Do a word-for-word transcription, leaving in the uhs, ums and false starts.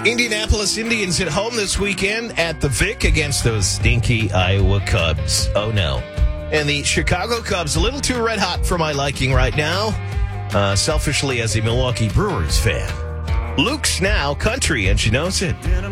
Indianapolis Indians at home this weekend at the Vic against those stinky Iowa Cubs. Oh, no. And the Chicago Cubs, a little too red hot for my liking right now, uh, selfishly as a Milwaukee Brewers fan. Luke's now country, and she knows it.